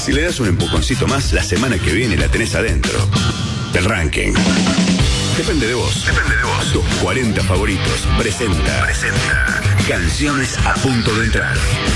Si le das un empujoncito más, la semana que viene la tenés adentro. El ranking depende de vos. Tus 40 favoritos presenta Canciones a punto de entrar.